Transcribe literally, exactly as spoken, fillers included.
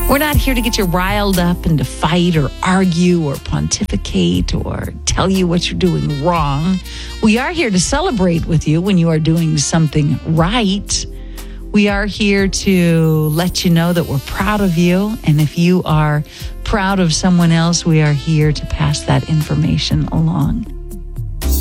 We're not here to get you riled up and to fight or argue or pontificate or tell you what you're doing wrong. We are here to celebrate with you when you are doing something right. We are here to let you know that we're proud of you. And if you are proud of someone else, we are here to pass that information along.